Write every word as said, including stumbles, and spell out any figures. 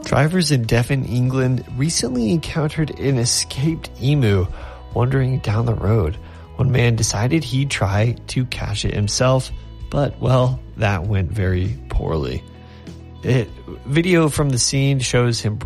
Drivers in Devon, England recently encountered an escaped emu wandering down the road. One man decided he'd try to catch it himself, but, well, that went very poorly. It, video from the scene shows him